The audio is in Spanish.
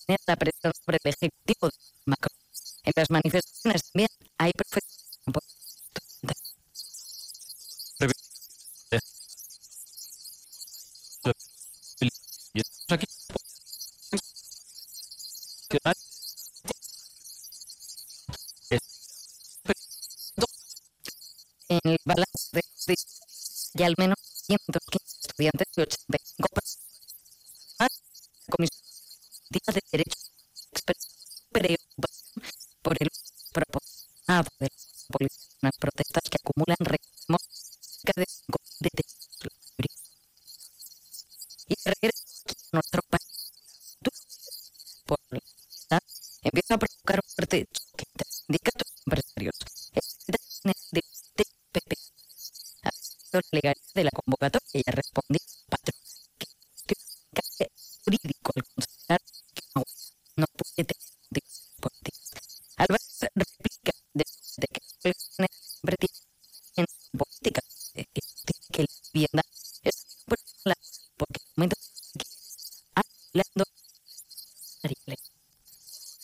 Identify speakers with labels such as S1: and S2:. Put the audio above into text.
S1: la presión sobre el ejecutivo de Macron. En las manifestaciones también hay profesionales.
S2: Aquí
S1: en el balance de y al menos 115 estudiantes y 85 personas. La Comisión de Derechos expresó preocupación por el proporcionado de la policía en las protestas que acumulan reclamos cerca de 5 detenidos. Y de regreso aquí a nuestro país, por la sociedad, empieza a provocar un fuerte choque entre sindicatos y empresarios. De PP ha sido la legalidad de la convocatoria y ha respondido al patrón que cuestiona jurídico al considerar que una huelga no puede tener motivaciones políticas. Álvarez replica de que las elecciones siempre tienen política que la vivienda es un problema laboral porque el aumento de los alquileres está anulando